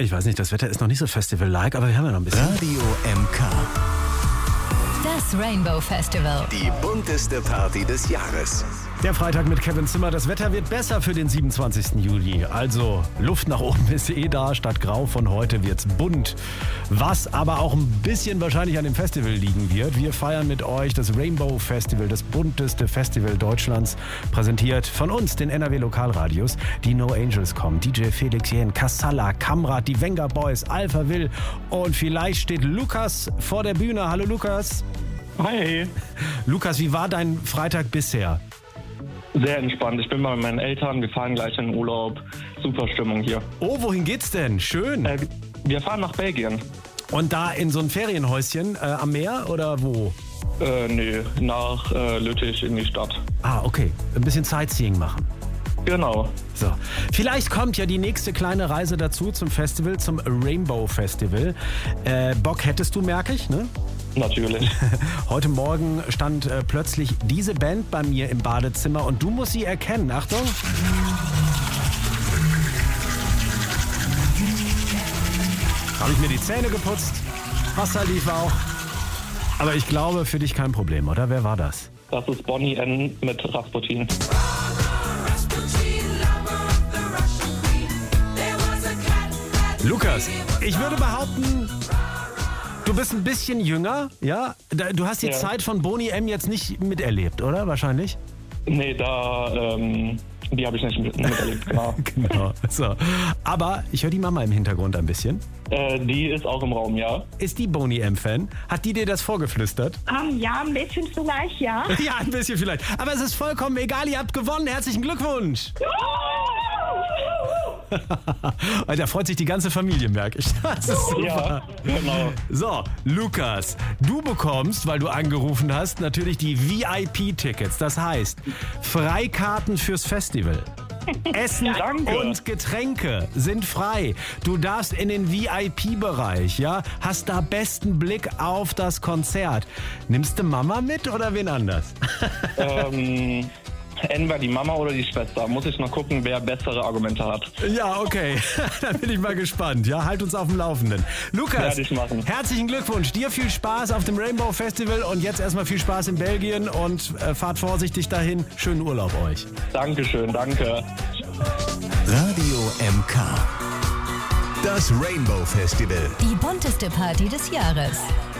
Ich weiß nicht, das Wetter ist noch nicht so Festival-like, aber wir haben ja noch ein bisschen. Radio MK. Das Rainbow Festival. Die bunteste Party des Jahres. Der Freitag mit Kevin Zimmer. Das Wetter wird besser für den 27. Juli. Also Luft nach oben ist da. Statt grau von heute wird's bunt. Was aber auch ein bisschen wahrscheinlich an dem Festival liegen wird. Wir feiern mit euch das Rainbow Festival, das bunteste Festival Deutschlands. Präsentiert von uns, den NRW Lokalradios. Die No Angels kommen. DJ Felix Jähn, Kassala, Kamrat, die Wenger Boys, Alpha Will. Und vielleicht steht Lukas vor der Bühne. Hallo Lukas. Hi. Lukas, wie war dein Freitag bisher? Sehr entspannt. Ich bin bei meinen Eltern. Wir fahren gleich in den Urlaub. Super Stimmung hier. Oh, wohin geht's denn? Schön. Wir fahren nach Belgien. Und da in so ein Ferienhäuschen am Meer oder wo? Nee, nach Lüttich in die Stadt. Ah, okay. Ein bisschen Sightseeing machen. Genau. So. Vielleicht kommt ja die nächste kleine Reise dazu zum Festival, zum Rainbow Festival. Bock hättest du, merke ich, ne? Natürlich. Heute Morgen stand plötzlich diese Band bei mir im Badezimmer und du musst sie erkennen. Achtung. Habe ich mir die Zähne geputzt, Wasser lief auch. Aber ich glaube, für dich kein Problem, oder? Wer war das? Das ist Bonnie N. mit Rasputin. Lukas, ich würde behaupten, du bist ein bisschen jünger, ja? Du hast die Zeit von Boney M. jetzt nicht miterlebt, oder? Wahrscheinlich? Nee, die habe ich nicht miterlebt, genau. Genau. So. Aber ich höre die Mama im Hintergrund ein bisschen. Die ist auch im Raum, ja. Ist die Boney M-Fan? Hat die dir das vorgeflüstert? Ja, ein bisschen vielleicht, ja. Ja, ein bisschen vielleicht. Aber es ist vollkommen egal, ihr habt gewonnen. Herzlichen Glückwunsch. Da freut sich die ganze Familie, merke ich. Das ist super. Ja, genau. So, Lukas, du bekommst, weil du angerufen hast, natürlich die VIP-Tickets. Das heißt, Freikarten fürs Festival. Essen Danke. und Getränke sind frei. Du darfst in den VIP-Bereich, ja? Hast da besten Blick auf das Konzert. Nimmst du Mama mit oder wen anders? Entweder die Mama oder die Schwester. Muss ich noch gucken, wer bessere Argumente hat. Ja, okay. Dann bin ich mal gespannt. Ja, halt uns auf dem Laufenden. Lukas, Werde ich machen. herzlichen Glückwunsch. Dir viel Spaß auf dem Rainbow Festival und jetzt erstmal viel Spaß in Belgien und fahrt vorsichtig dahin. Schönen Urlaub euch. Dankeschön, danke. Radio MK. Das Rainbow Festival. Die bunteste Party des Jahres.